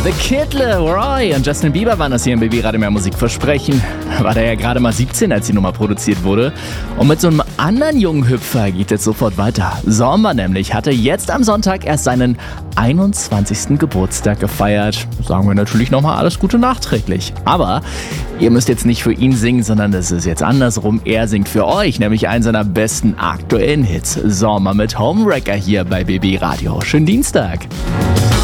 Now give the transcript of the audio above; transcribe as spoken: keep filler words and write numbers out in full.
The Kid Laroi und Justin Bieber waren das hier im B B Radio Mehr Musik versprechen. War der ja gerade mal siebzehn, als die Nummer produziert wurde. Und mit so einem anderen jungen Hüpfer geht es sofort weiter. Sommer nämlich hatte jetzt am Sonntag erst seinen einundzwanzigsten Geburtstag gefeiert. Sagen wir natürlich nochmal alles Gute nachträglich. Aber ihr müsst jetzt nicht für ihn singen, sondern es ist jetzt andersrum. Er singt für euch, nämlich einen seiner besten aktuellen Hits. Sommer mit Homewrecker hier bei B B Radio. Schönen Dienstag.